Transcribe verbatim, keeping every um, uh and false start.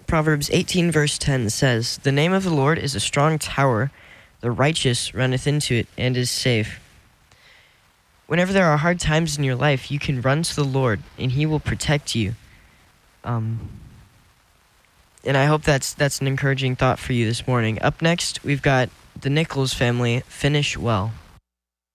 Proverbs eighteen, verse ten says, "The name of the Lord is a strong tower. The righteous runneth into it and is safe." Whenever there are hard times in your life, you can run to the Lord, and He will protect you. Um, and I hope that's that's an encouraging thought for you this morning. Up next, we've got the Nichols family, "Finish Well."